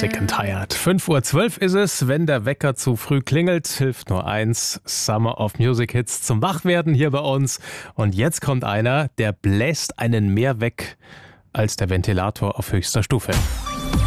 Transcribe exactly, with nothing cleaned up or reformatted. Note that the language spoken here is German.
Sick and Tired. fünf Uhr zwölf ist es, wenn der Wecker zu früh klingelt, hilft nur eins, Summer of Music Hits zum Wachwerden hier bei uns. Und jetzt kommt einer, der bläst einen mehr weg als der Ventilator auf höchster Stufe.